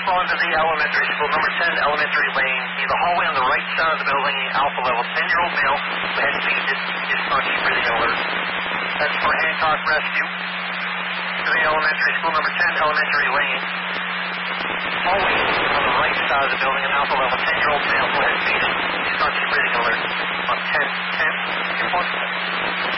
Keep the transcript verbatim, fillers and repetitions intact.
respond to the elementary school, number ten, elementary lane. He's a hallway on the right side of the building, alpha level, ten-year-old male, head and feet, is conscious breathing alert. That's for Hancock Rescue. To the elementary school, number ten, elementary lane. Hallway on the right side of the building, an alpha level, ten-year-old male, head and feet, is conscious breathing alert. On ten ten, report.